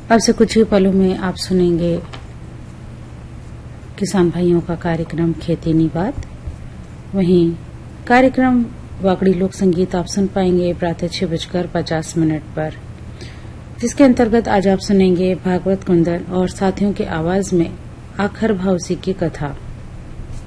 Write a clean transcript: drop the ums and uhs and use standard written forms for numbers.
अब से कुछ ही पलों में आप सुनेंगे किसान भाइयों का कार्यक्रम खेती नी बात। वहीं कार्यक्रम वाकड़ी लोक संगीत आप सुन पाएंगे प्रातः 6:50 पर, जिसके अंतर्गत आज आप सुनेंगे भागवत कुंदन और साथियों की आवाज में आखर भावसी की कथा।